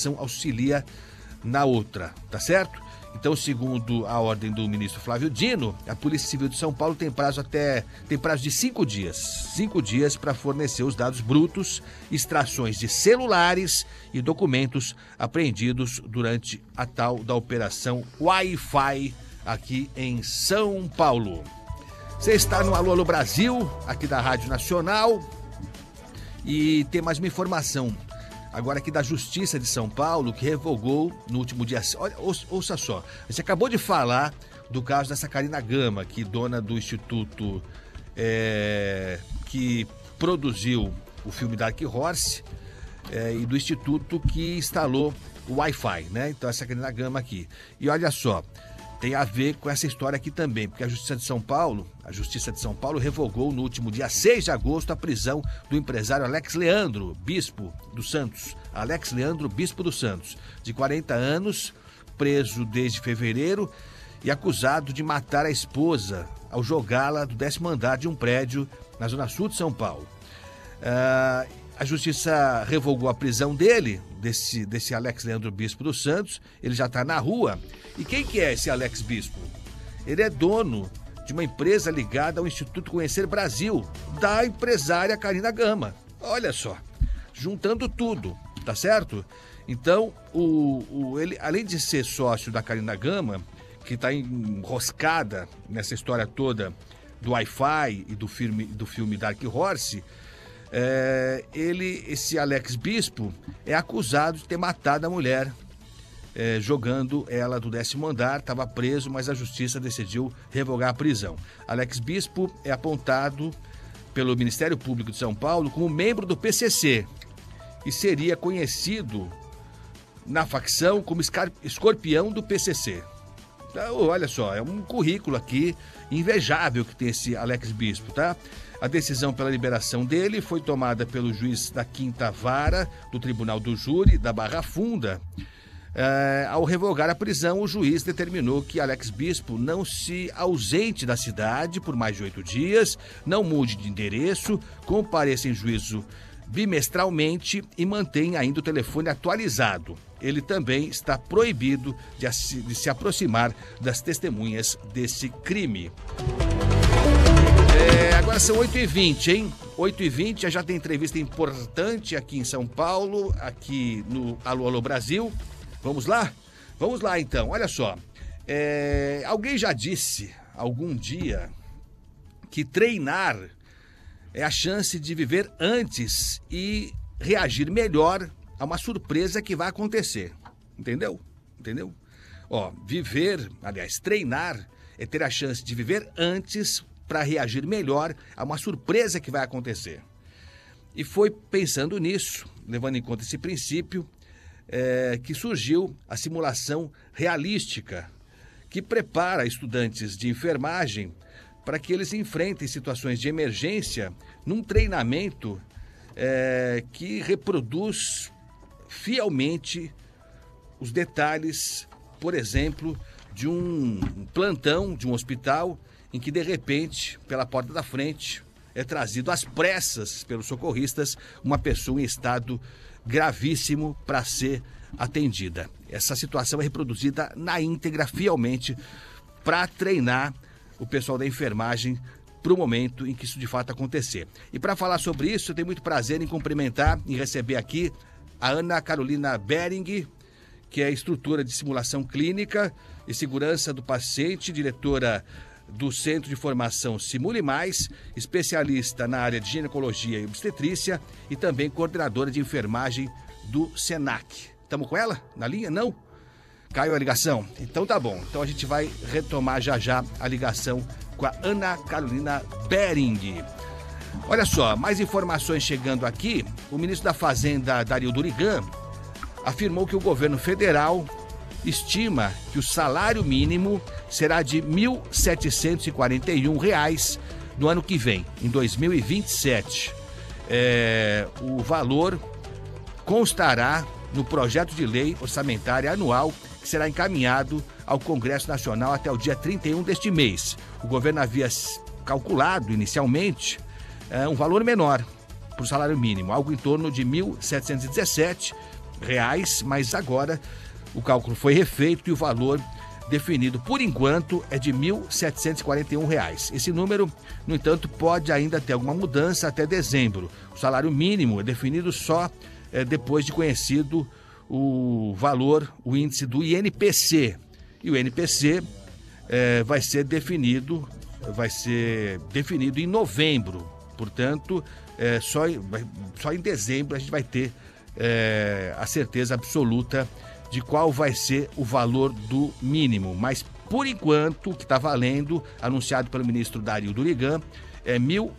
operação auxilia na outra, tá certo? Então, segundo a ordem do ministro Flávio Dino, a Polícia Civil de São Paulo tem prazo de 5 dias. 5 dias para fornecer os dados brutos, extrações de celulares e documentos apreendidos durante a tal da operação Wi-Fi aqui em São Paulo. Você está no Alô Brasil, aqui da Rádio Nacional, e tem mais uma informação. Agora aqui da Justiça de São Paulo, que revogou no último dia... Olha, ouça só, a gente acabou de falar do caso dessa Karina Gama, que dona do instituto que produziu o filme Dark Horse e do instituto que instalou o Wi-Fi, né? Então essa Karina Gama aqui. E olha só, tem a ver com essa história aqui também, porque a Justiça de São Paulo revogou no último dia 6 de agosto a prisão do empresário Alex Leandro Bispo dos Santos. Alex Leandro Bispo dos Santos, de 40 anos, preso desde fevereiro e acusado de matar a esposa ao jogá-la do 10º andar de um prédio na zona sul de São Paulo. A Justiça revogou a prisão dele, desse Alex Leandro Bispo dos Santos. Ele já está na rua. E quem que é esse Alex Bispo? Ele é dono de uma empresa ligada ao Instituto Conhecer Brasil, da empresária Karina Gama. Olha só, juntando tudo, tá certo? Então, ele, além de ser sócio da Karina Gama, que está enroscada nessa história toda do Wi-Fi e do filme Dark Horse, esse Alex Bispo é acusado de ter matado a mulher, jogando ela do 10º andar. Estava preso, mas a justiça decidiu revogar a prisão. Alex Bispo é apontado pelo Ministério Público de São Paulo como membro do PCC e seria conhecido na facção como escorpião do PCC. Então, olha só, é um currículo aqui invejável que tem esse Alex Bispo, tá? A decisão pela liberação dele foi tomada pelo juiz da 5ª Vara do Tribunal do Júri da Barra Funda. Ao revogar a prisão, o juiz determinou que Alex Bispo não se ausente da cidade por mais de 8 dias, não mude de endereço, compareça em juízo bimestralmente e mantenha ainda o telefone atualizado. Ele também está proibido de se aproximar das testemunhas desse crime. Agora são 8h20, hein? 8h20, já tem entrevista importante aqui em São Paulo, aqui no Alô Brasil. Vamos lá? Vamos lá, então. Olha só. Alguém já disse algum dia que treinar é a chance de viver antes e reagir melhor a uma surpresa que vai acontecer. Entendeu? Treinar é ter a chance de viver antes para reagir melhor a uma surpresa que vai acontecer. E foi pensando nisso, levando em conta esse princípio, que surgiu a simulação realística, que prepara estudantes de enfermagem para que eles enfrentem situações de emergência num treinamento que reproduz fielmente os detalhes, por exemplo, de um plantão de um hospital em que, de repente, pela porta da frente, é trazido às pressas pelos socorristas uma pessoa em estado gravíssimo para ser atendida. Essa situação é reproduzida na íntegra, fielmente, para treinar o pessoal da enfermagem para o momento em que isso de fato acontecer. E para falar sobre isso, eu tenho muito prazer em cumprimentar e receber aqui a Ana Carolina Bering, que é instrutora de simulação clínica e segurança do paciente, diretora do Centro de Formação Simule Mais, especialista na área de ginecologia e obstetrícia e também coordenadora de enfermagem do SENAC. Estamos com ela na linha? Não? Caiu a ligação? Então tá bom. Então a gente vai retomar já a ligação com a Ana Carolina Bering. Olha só, mais informações chegando aqui. O ministro da Fazenda, Dario Durigan, afirmou que o governo federal estima que o salário mínimo será de R$ 1.741 no ano que vem, em 2027. O valor constará no projeto de lei orçamentária anual que será encaminhado ao Congresso Nacional até o dia 31 deste mês. O governo havia calculado inicialmente um valor menor para o salário mínimo, algo em torno de R$ 1.717, mas agora o cálculo foi refeito e o valor definido, por enquanto, é de R$ 1.741. Esse número, no entanto, pode ainda ter alguma mudança até dezembro. O salário mínimo é definido só depois de conhecido o valor, o índice do INPC. E o INPC vai ser definido em novembro. Portanto, só em dezembro a gente vai ter a certeza absoluta de qual vai ser o valor do mínimo. Mas, por enquanto, o que está valendo, anunciado pelo ministro Dario Durigan, é R$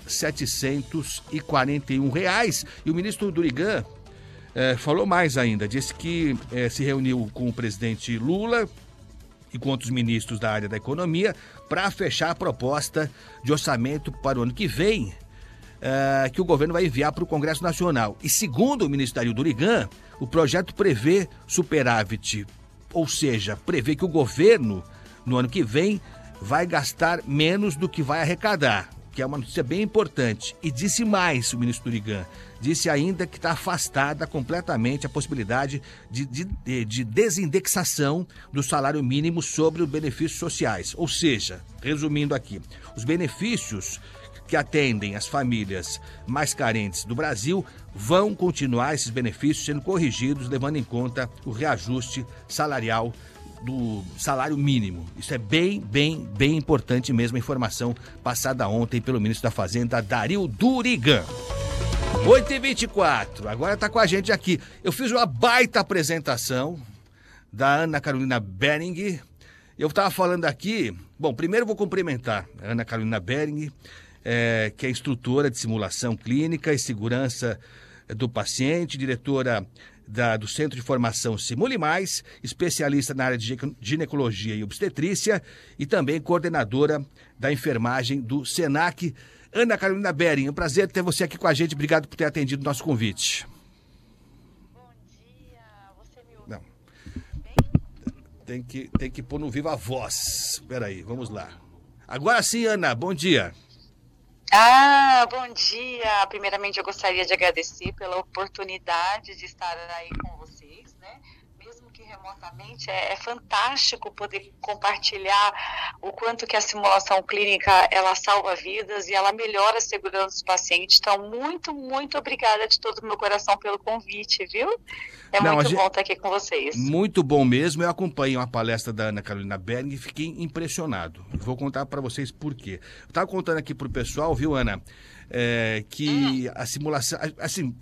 1.741. E o ministro Durigan falou mais ainda, disse que se reuniu com o presidente Lula e com outros ministros da área da economia para fechar a proposta de orçamento para o ano que vem, que o governo vai enviar para o Congresso Nacional. E segundo o ministro Dario Durigan, o projeto prevê superávit, ou seja, prevê que o governo, no ano que vem, vai gastar menos do que vai arrecadar, que é uma notícia bem importante. E disse mais o ministro Durigan, disse ainda que está afastada completamente a possibilidade de desindexação do salário mínimo sobre os benefícios sociais. Ou seja, resumindo aqui, os benefícios que atendem as famílias mais carentes do Brasil vão continuar esses benefícios sendo corrigidos, levando em conta o reajuste salarial do salário mínimo. Isso é bem importante mesmo, a informação passada ontem pelo ministro da Fazenda, Dario Durigan. 8h24, agora está com a gente aqui. Eu fiz uma baita apresentação da Ana Carolina Bering. Eu estava falando aqui, bom, primeiro vou cumprimentar a Ana Carolina Bering, que é instrutora de simulação clínica e segurança do paciente, diretora do Centro de Formação Simule Mais, especialista na área de ginecologia e obstetrícia e também coordenadora da enfermagem do SENAC. Ana Carolina Bering, é um prazer ter você aqui com a gente. Obrigado por ter atendido o nosso convite. Bom dia, você me ouve? Não. Tem que pôr no viva voz. Espera aí, vamos lá. Agora sim, Ana, bom dia. Bom dia. Primeiramente, eu gostaria de agradecer pela oportunidade de estar aí com vocês, né? Mesmo que remotamente, é fantástico poder compartilhar o quanto que a simulação clínica, ela salva vidas e ela melhora a segurança dos pacientes. Então, muito obrigada de todo o meu coração pelo convite, viu? Muito bom estar aqui com vocês. Muito bom mesmo. Eu acompanhei uma palestra da Ana Carolina Bering e fiquei impressionado. Vou contar para vocês por quê. Eu estava contando aqui para o pessoal, viu, Ana, que a simulação, assim,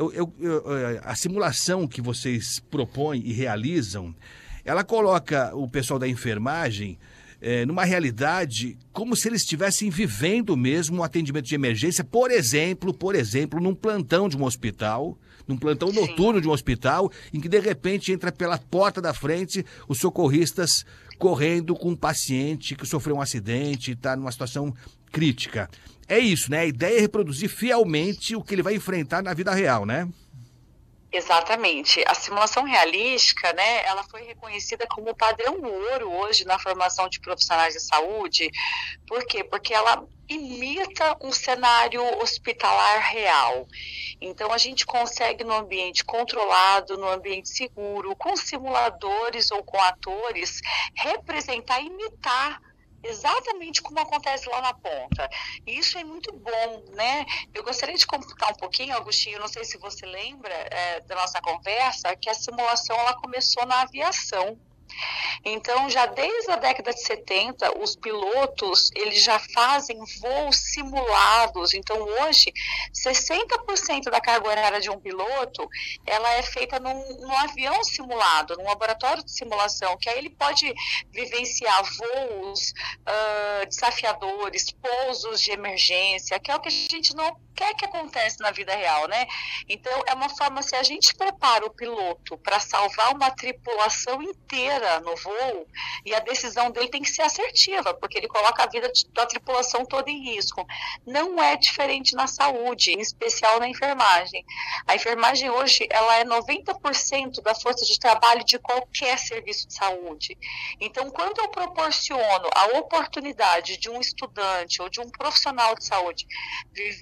a simulação que vocês propõem e realizam, ela coloca o pessoal da enfermagem numa realidade como se eles estivessem vivendo mesmo um atendimento de emergência, por exemplo, num plantão de um hospital, num plantão noturno de um hospital, em que de repente entra pela porta da frente os socorristas correndo com um paciente que sofreu um acidente e está numa situação crítica. É isso, né? A ideia é reproduzir fielmente o que ele vai enfrentar na vida real, né? Exatamente. A simulação realística, né, ela foi reconhecida como padrão ouro hoje na formação de profissionais de saúde. Por quê? Porque ela imita um cenário hospitalar real. Então, a gente consegue, no ambiente controlado, no ambiente seguro, com simuladores ou com atores, representar, imitar exatamente como acontece lá na ponta. E isso é muito bom, né? Eu gostaria de contar um pouquinho, Agostinho, não sei se você lembra da nossa conversa, que a simulação ela começou na aviação. Então, já desde a década de 70, os pilotos, eles já fazem voos simulados. Então, hoje, 60% da carga horária de um piloto, ela é feita num avião simulado, num laboratório de simulação, que aí ele pode vivenciar voos desafiadores, pousos de emergência, que é o que a gente não quer que aconteça na vida real, né? Então, é uma forma, se a gente prepara o piloto para salvar uma tripulação inteira no voo, e a decisão dele tem que ser assertiva, porque ele coloca a vida da tripulação toda em risco. Não é diferente na saúde, em especial na enfermagem. A enfermagem hoje, ela é 90% da força de trabalho de qualquer serviço de saúde. Então, quando eu proporciono a oportunidade de um estudante ou de um profissional de saúde viver uma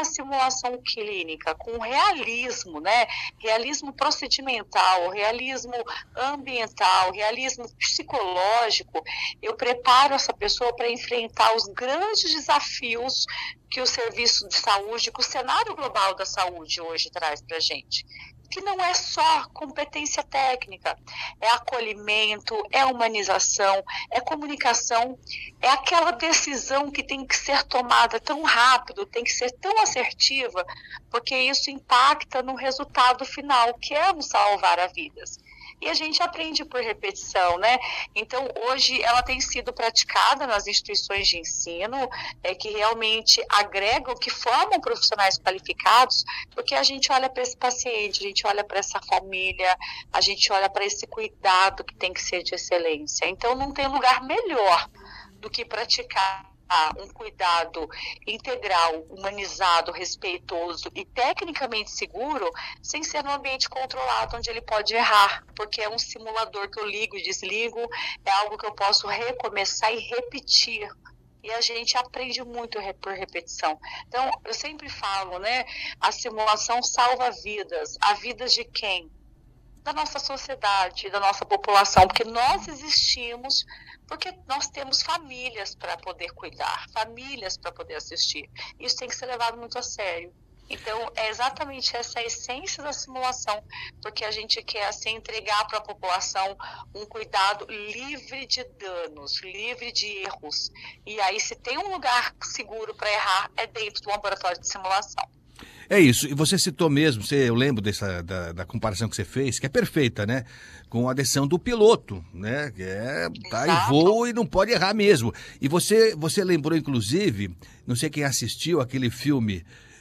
simulação clínica com realismo, né? Realismo procedimental, realismo ambiental, realismo psicológico, eu preparo essa pessoa para enfrentar os grandes desafios que o serviço de saúde, que o cenário global da saúde hoje traz para a gente. Que não é só competência técnica, é acolhimento, é humanização, é comunicação, é aquela decisão que tem que ser tomada tão rápido, tem que ser tão assertiva, porque isso impacta no resultado final, que é salvar a vidas. E a gente aprende por repetição, né? Então, hoje, ela tem sido praticada nas instituições de ensino, que realmente agregam, que formam profissionais qualificados, porque a gente olha para esse paciente, a gente olha para essa família, a gente olha para esse cuidado que tem que ser de excelência. Então, não tem lugar melhor do que praticar um cuidado integral, humanizado, respeitoso e tecnicamente seguro, sem ser num ambiente controlado, onde ele pode errar, porque é um simulador que eu ligo e desligo, é algo que eu posso recomeçar e repetir. E a gente aprende muito por repetição. Então, eu sempre falo, né, a simulação salva vidas. A vidas de quem? Da nossa sociedade, da nossa população, porque nós existimos, porque nós temos famílias para poder cuidar, famílias para poder assistir. Isso tem que ser levado muito a sério. Então, é exatamente essa a essência da simulação, porque a gente quer, assim, entregar para a população um cuidado livre de danos, livre de erros. E aí, se tem um lugar seguro para errar, é dentro do laboratório de simulação. É isso, e você citou mesmo, eu lembro da comparação que você fez, que é perfeita, né? Com a adesão do piloto, né? Que tá em voo e não pode errar mesmo. E você lembrou, inclusive, não sei quem assistiu aquele filme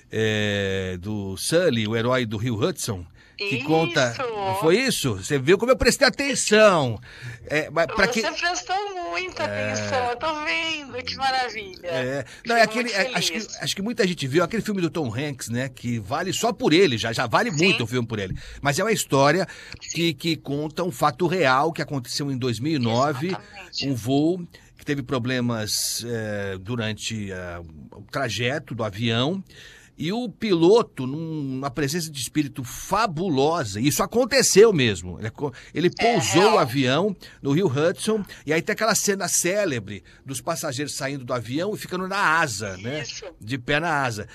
do Sully, o herói do Rio Hudson, que isso. Conta... Foi isso? Você viu como eu prestei atenção. Você prestou muita atenção, eu tô vendo, que maravilha. Não, acho que muita gente viu aquele filme do Tom Hanks, né? Que vale só por ele, já vale muito o filme por ele. Mas é uma história que conta um fato real que aconteceu em 2009, exatamente. Um voo que teve problemas durante o trajeto do avião. E o piloto, numa presença de espírito fabulosa, isso aconteceu mesmo. Ele pousou o avião no Rio Hudson, e aí tem aquela cena célebre dos passageiros saindo do avião e ficando na asa, né? De pé na asa.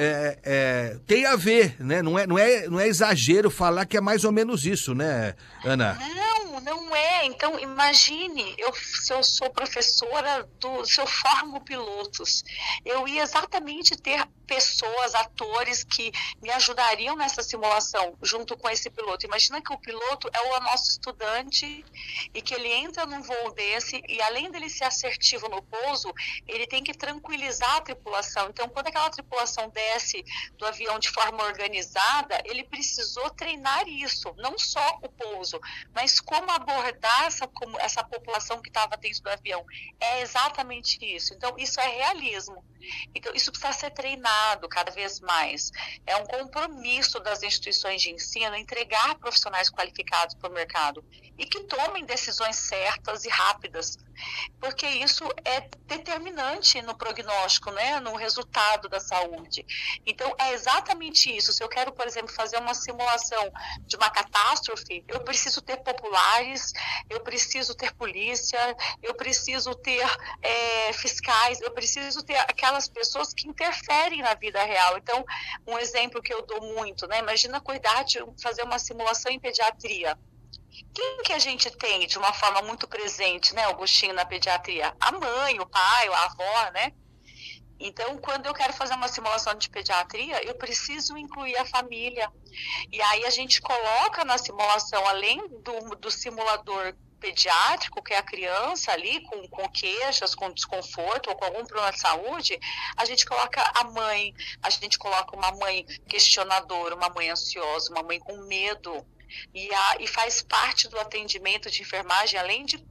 Uhum. Tem a ver, né? Não é exagero falar que é mais ou menos isso, né, Ana? Não é. Então, imagine, se eu sou professora, se eu formo pilotos, eu ia exatamente ter pessoas, atores que me ajudariam nessa simulação junto com esse piloto. Imagina que o piloto é o nosso estudante e que ele entra num voo desse e, além dele ser assertivo no pouso, ele tem que tranquilizar a tripulação. Então, quando aquela tripulação desce do avião de forma organizada, ele precisou treinar isso, não só o pouso, mas como abordar essa população que estava dentro do avião. É exatamente isso. Então, isso é realismo. Então, isso precisa ser treinado cada vez mais. É um compromisso das instituições de ensino entregar profissionais qualificados para o mercado e que tomem decisões certas e rápidas, porque isso é determinante no prognóstico, né, no resultado da saúde. Então, é exatamente isso. Se eu quero, por exemplo, fazer uma simulação de uma catástrofe, eu preciso ter populares, eu preciso ter polícia, eu preciso ter fiscais, eu preciso ter aquelas pessoas que interferem na vida real. Então, um exemplo que eu dou muito, né? Imagina fazer uma simulação em pediatria. Quem que a gente tem de uma forma muito presente, né, Augustinho, na pediatria? A mãe, o pai, a avó, né? Então, quando eu quero fazer uma simulação de pediatria, eu preciso incluir a família. E aí a gente coloca na simulação, além do simulador pediátrico, que é a criança ali com queixas, com desconforto ou com algum problema de saúde, a gente coloca a mãe, a gente coloca uma mãe questionadora, uma mãe ansiosa, uma mãe com medo, e faz parte do atendimento de enfermagem, além de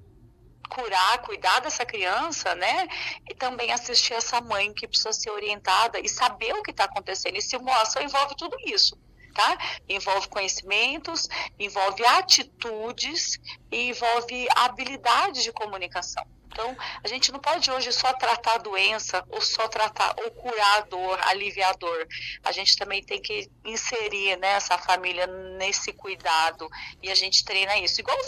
cuidar dessa criança, né? E também assistir essa mãe que precisa ser orientada e saber o que está acontecendo. E simulação envolve tudo isso. Tá? Envolve conhecimentos, envolve atitudes e envolve habilidades de comunicação. Então, a gente não pode hoje só tratar a doença ou só tratar ou curar a dor, aliviar a dor. A gente também tem que inserir, né, essa família nesse cuidado e a gente treina isso. Igual